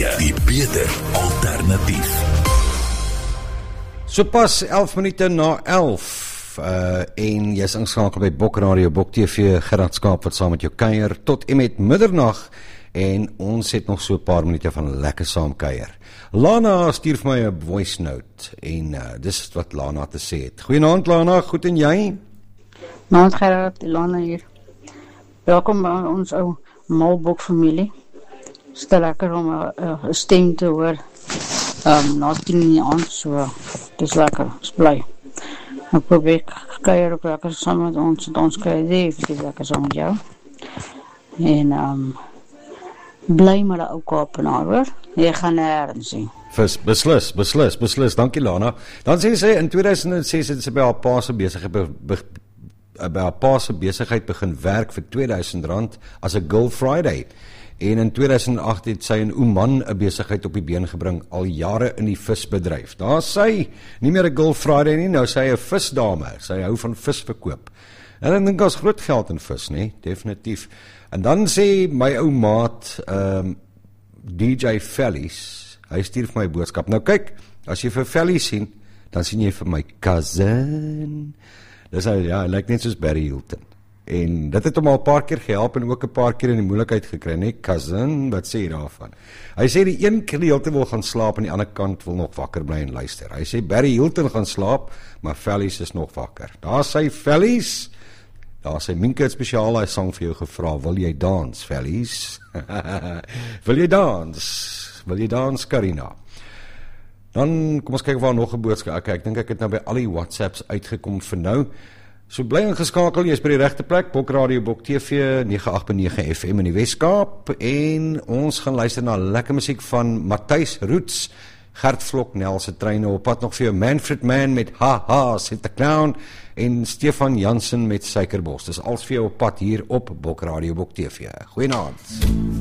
die beter alternatief. So pas 11 minute na 11 en jy is ingeskakel by Bok Radio, Bok TV, Gerard Skaap wat saam met jou kuier tot en met middernag en ons het nog so 'n paar minute van lekker saam kuier. Lana stuur vir my 'n voice note en dis wat Lana te sê het. Goeienaand Lana, goed en jy? Naand Gerard, Lana hier. Welkom by ons ou Malbok familie. Het is te lekker om 'n stem te hoor na 10 in die aand, so het is lekker, is bly. Ek probeer kuier ook lekker saam met ons kuier definitief lekker saam met jou. En bly maar die ou Kaapenaar hoor, jy gaan nêrens sien. Beslis, dankie Lana. Dan sê sy, in 2006 het sy by haar pa se besigheid begin werk vir R2000 as 'n Girl Friday. En in 2008 het sy in Oman 'n besigheid op die been gebring, al jare in die visbedryf. Daar sy, nie meer 'n Girl Friday nie, nou sy 'n visdame, sy hou van visverkoop. En ek dink daar's groot geld in vis, nee, definitief. En dan sê my ou maat, DJ Fellies, hy stuur vir my boodskap. Nou kyk, as jy vir Fellies sien, dan sien jy vir my cousin. Dis hy lyk net soos Barry Hilton. En dit het hom al 'n paar keer gehelp en ook 'n paar keer in die moeilikheid gekry, nee, cousin, wat sê jy daarvan? Hy sê die een gedeelte wil gaan slaap en die ander kant wil nog wakker bly en luister. Hy sê Barry Hilton gaan slaap, maar Fellies is nog wakker. Daar sê Fellies, daar sê Minke het spesiaal hy sang vir jou gevra, wil jy dans, Fellies? Wil jy dans, Karina? Dan, kom ons kyk of daar nog 'n boodskap. Okay, ek dink ek het nou by al die WhatsApps uitgekom vir nou. So bly ingeskakel, jy is by die regte plek, Bok Radio, Bok TV, 98.9 FM in die Weskaap, en ons gaan luister na lekker musiek van Matthys Roots, Gert Vlok, Nel se treine op pad nog vir jou, Manfred Mann met Ha Ha, Sint Clown, en Stefan Jansen met Suikerbos. Dis als vir jou op pad hier op Bok Radio, Bok TV. Goeienaand.